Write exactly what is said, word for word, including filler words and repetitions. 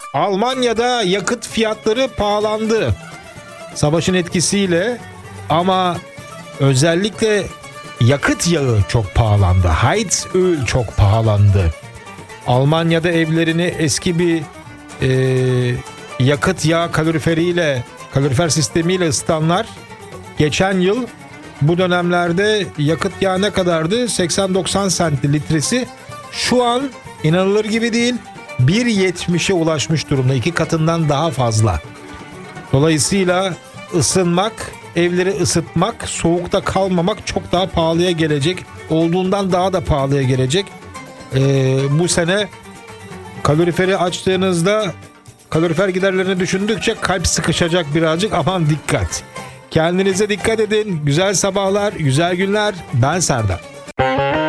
Almanya'da yakıt fiyatları pahalandı. Savaşın etkisiyle, ama özellikle yakıt yağı çok pahalandı. Heizöl çok pahalandı. Almanya'da evlerini eski bir e, yakıt yağ kaloriferiyle, kalorifer sistemiyle ısıtanlar geçen yıl bu dönemlerde yakıt yağı ne kadardı? seksen doksan sent litresi. Şu an inanılır gibi değil, bir yetmişe ulaşmış durumda. İki katından daha fazla. Dolayısıyla ısınmak, evleri ısıtmak, soğukta kalmamak çok daha pahalıya gelecek. Olduğundan daha da pahalıya gelecek. Ee, bu sene kaloriferi açtığınızda kalorifer giderlerini düşündükçe kalp sıkışacak birazcık. Aman dikkat. Kendinize dikkat edin. Güzel sabahlar, güzel günler. Ben Serdar.